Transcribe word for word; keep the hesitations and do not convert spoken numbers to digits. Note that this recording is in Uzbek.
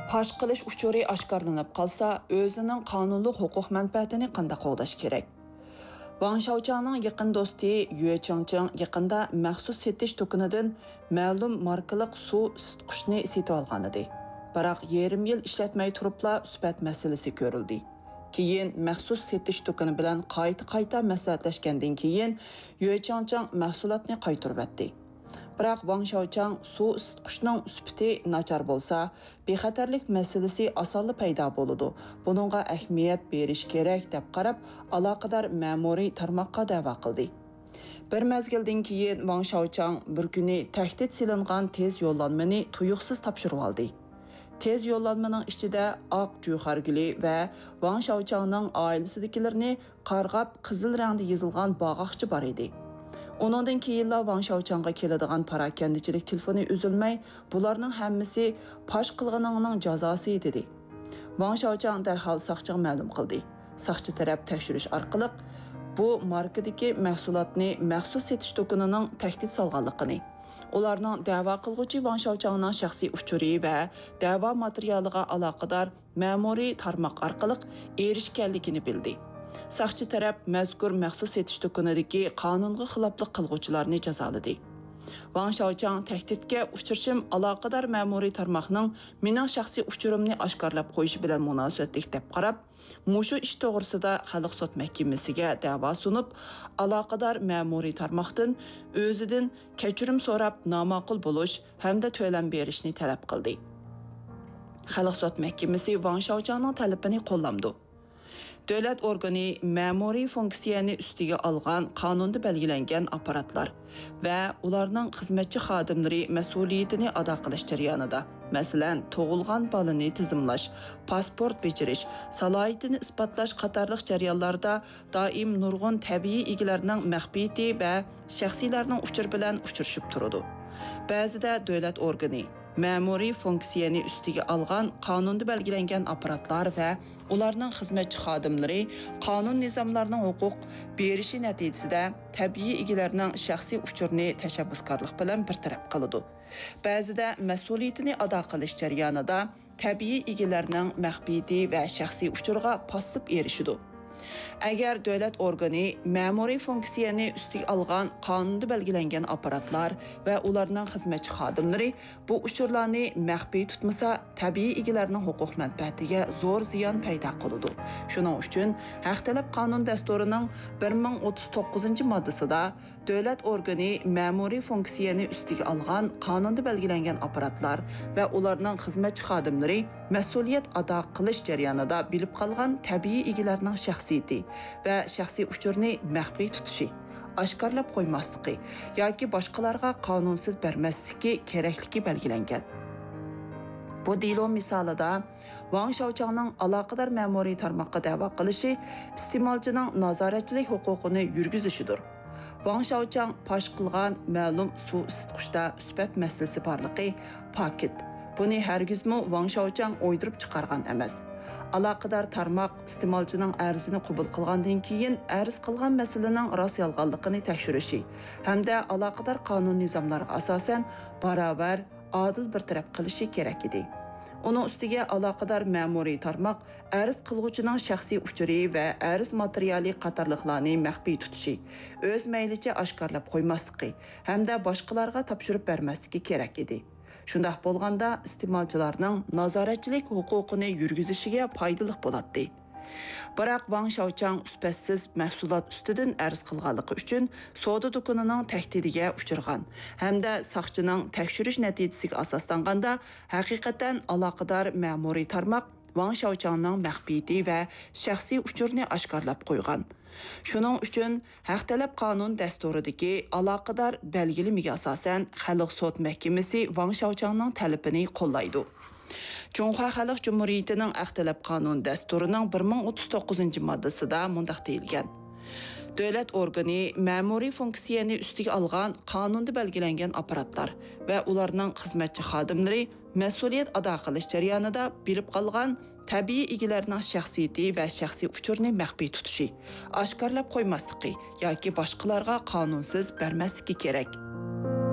Paş qilish uchuri oshkorlanib qolsa, o'zining qonunli huquq manfaatini qanday qo'llash kerak? Wang Xiaochangning yaqin do'sti Yue Changchang yaqinda maxsus setish to'kinidan ma'lum markaliq suv isitqichni sotib olgan edi. Biroq yarim yil ishlatmay turibla sifat masalasi ko'rildi. Keyin maxsus setish to'kini bilan qayta-qayta maslahatlashgandan keyin Yue Changchang mahsulotni qaytarib etdi. Biroq Wang Xiaochang suv isitqichning sifati nachar bo'lsa, bexatarlik masalasi osonli paydo bo'ladi. Buningga ahamiyat berish kerak deb qarab, aloqador ma'muriy tarmoqqa da'vo qildi. Bir mezgildan keyin Wang Xiaochang bir kuni tahdid silingan tez yo'llanmani tuyuqsiz topshirib oldi. Tez yo'llanmaning ichida oq juharguli va Wang Xiaochangning oilasidagilarni qarg'ab qizil rangda yozilgan bog'oqchi bor edi. Onundan keyinla Wang Xiaochangga keladigan parakandichilik telefoni uzilmay, bularning hammasi pash qilganingning jazosi dedi. Wang Xiaochang darhol soqchiga ma'lum qildi. Soqchi taraf tekshirish orqali bu markadagi mahsulotni maxsus setish to'kinining tahdid solganligini, ularning da'vo qilguvchi Wang Xiaochangning shaxsiy uchuri va da'vo materialiga aloqador ma'muriy tarmoq orqali erishganligini bildi. Soqchi taraf mazkur maxsus setish to'kinidagi qonunga xiloflik qilguvchilarni jazoladi. Wang Xiaochang tahdidga uchrashim aloqador ma'muriy tarmoqning mening shaxsiy uchurimni oshkorlab qo'yishi bilan munosabatlik deb qarab, mushu ish to'g'risida Xalq sud mahkamasiga da'vo sunib, aloqador ma'muriy tarmoqdan o'zidan kechirim so'rab noma'qul bo'lish hamda to'lam berishni talab qildi. Xalq sud mahkamasi Wang Xiaochangning talabini qo'llamdi. Davlat organi ma'muriy funksiyani ustiga olgan qonunda belgilangan apparatlar va ularning xizmatchi xodimlari mas'uliyatini ado qilish jarayonida, masalan, tug'ilgan bolani tizimlash, pasport bejirish, salohiyatini isbotlash qatorliq jarayonlarda doim nurg'un tabiiy egalarning maxfiyati va shaxsiylarning uchur bilan uchrashib turadi. Ba'zida davlat organi ma'muriy funksiyani ustiga olgan qonunda belgilangan apparatlar va ularning xizmatchi xodimlari qonun nizomlarining huquq berishi natijasida tabiiy egalarning shaxsiy uchurini tashabbuskorlik bilan bartaraf qiladi. Ba'zida mas'uliyatini ado qilish jarayonida tabiiy egalarning maxfiyati va shaxsiy uchurga passiv erishidi. Agar davlat organi ma'muriy funksiyani ustiga olgan qonunda belgilangan apparatlar va ularning xizmatchi xodimlari bu uchurlarni maxfiy tutmasa, tabiiy egalarning huquq manfaatiga zo'r ziyon paydo qiladi. Shuning uchun Haq talab qonun dasturining bir ming o'ttiz to'qqizinchi moddasida davlat organi ma'muriy funksiyani ustiga olgan qonunda belgilangan apparatlar va ularning xizmatchi xodimlari mas'uliyat ado qilish jarayonida bilib qolgan tabiiy egalarning shaxsiyati va shaxsiy uchurni maxfiy tutishi, oshkorlab qo'ymasligi yoki boshqalarga qonunsiz bermasligi kerakligi belgilangan. Bu delo misolida Wang Xiaochangning aloqador ma'muriy tarmoqqa da'vo qilishi iste'molchining nazoratchilik huquqini yurgizishidir. Wang Xiaochang pash qilgan ma'lum suv isitqichda sifat masalasi borligi paket. Buni hargizmi Wang Xiaochang o'ydirib chiqargan emas. Aloqador tarmoq iste'molchining arzini qabul qilgandan keyin arz qilgan masalaning rost yolg'onligini tekshirishi hamda aloqador qonun nizomlariga asosan barobar, adil bartaraf qilishi kerak edi. Uning ustiga aloqador ma'muriy tarmoq arz qilguvchining shaxsiy uchuri va arz materiali qatorliqlarni maxfiy tutishi, o'z maylicha oshkorlab qo'ymasligi hamda boshqalarga topshirib bermasligi kerak edi. Shundaq bo'lganda iste'molchilarning nazoratchilik huquqini yurgizishiga foydali bo'ladi. Biroq Wang Xiaochang sifatsiz mahsulot ustidan arz qilganligi uchun savdo do'konining tahdidiga uchirgan hamda soqchining tekshirish natijasiga asoslanganda haqiqatan aloqador ma'muriy tarmoq Wang Xiaochangning maxfiyati va shaxsiy uchurni oshkorlab qo'ygan. Shuning uchun Haq talab qonun dasturidagi aloqador belgilimiga asosan Xalq sud mahkamasi Wang Xiaochangning talabini qo'llaydi. Cumhuriyet Xalq Cumhuriyetining Haq talab qonun dasturining bir ming o'ttiz to'qqizinchi moddasida mundaq deyilgan. Davlat organi ma'muriy funksiyani ustiga olgan qonunda belgilangan apparatlar va ularning xizmatchi xodimlari mas'uliyat ado qilish jarayonida bilib qolgan tabiiy egalarning shaxsiyati va shaxsiy uchurni maxfiy tutishi, oshkorlab qo'ymasligi yoki boshqalarga qonunsiz bermasligi kerak.